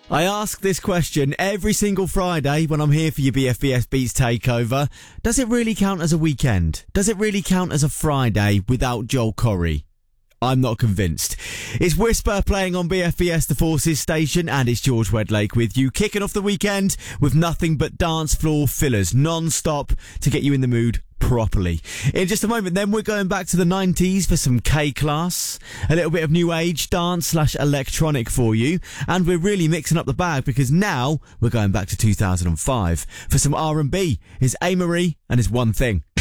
I ask this question every single Friday when I'm here for your BFBS Beats Takeover. Does it really count as a weekend? Does it really count as a Friday without Joel Corry? I'm not convinced. It's Whisper playing on BFBS, the Forces station, and it's George Wedlake with you, kicking off the weekend with nothing but dance floor fillers, non-stop, to get you in the mood properly. In just a moment then, we're going back to the 90s for some K-Class, a little bit of new age dance/electronic for you, and we're really mixing up the bag because now we're going back to 2005 for some R&B. It's A. Marie and it's One Thing.